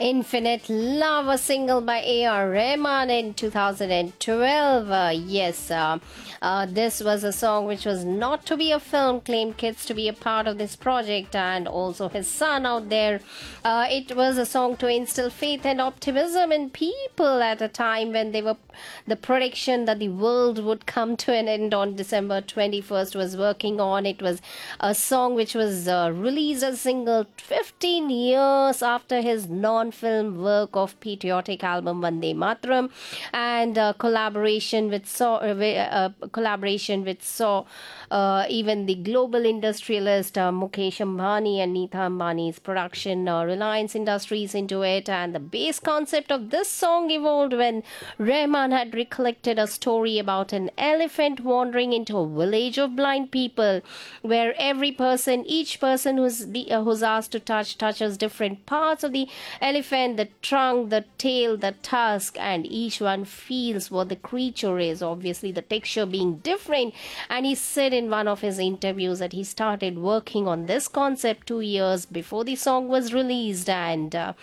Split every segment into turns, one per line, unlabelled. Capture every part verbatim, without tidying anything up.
Infinite Love, a single by A R. Rahman in two thousand twelve. Uh, yes, uh, uh, this was a song which was not to be a film, claimed kids to be a part of this project, and also his son out there. Uh, it was a song to instill faith and optimism in people at a time when they were the prediction that the world would come to an end on December twenty-first was working on. It was a song which was uh, released as a single fifteen years after his non film work of patriotic album Vande Mataram, and uh, collaboration with saw uh, uh, collaboration with saw uh, even the global industrialist uh, Mukesh Ambani and Neeta Ambani's production uh, Reliance Industries into it. And the base concept of this song evolved when Rahman had recollected a story about an elephant wandering into a village of blind people, where every person, each person who's be, uh, who's asked to touch touches different parts of the elephant, the trunk, the tail, the tusk, and each one feels what the creature is, obviously the texture being different. And he said in one of his interviews that he started working on this concept two years before the song was released, and uh,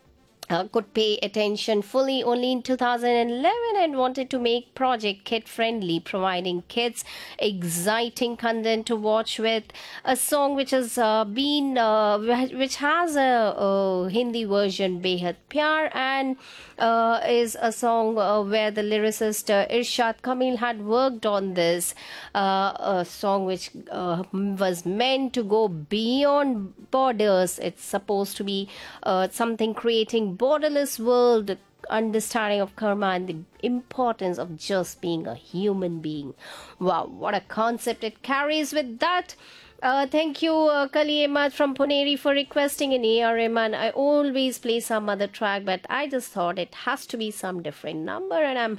uh, could pay attention fully only in two thousand eleven, and wanted to make project kid friendly, providing kids exciting content to watch with a song which has uh, been uh, which has a, a Hindi version, Behad Pyar, and uh, is a song uh, where the lyricist uh, Irshad Kamil had worked on this uh, a song which uh, was meant to go beyond borders. It's supposed to be uh, something creating borderless world, understanding of karma, and the importance of just being a human being. Wow, what a concept it carries with that. Uh, thank you, uh, Kali Ahmad from Puneri, for requesting an A R. Rahman. I always play some other track, but I just thought it has to be some different number, and I'm